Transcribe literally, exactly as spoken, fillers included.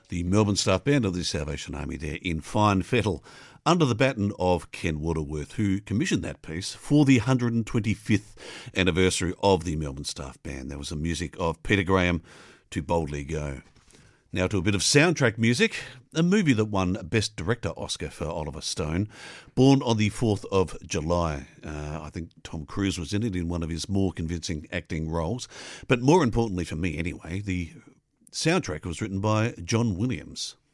The Melbourne staff band of the Salvation Army there in fine fettle under the baton of Ken Waterworth, who commissioned that piece for the one hundred twenty-fifth anniversary of the Melbourne staff band. There was the music of Peter Graham to Boldly Go. Now to a bit of soundtrack music, a movie that won Best Director Oscar for Oliver Stone, Born on the fourth of July. Uh, I think Tom Cruise was in it in one of his more convincing acting roles. But more importantly for me anyway, the soundtrack was written by John Williams.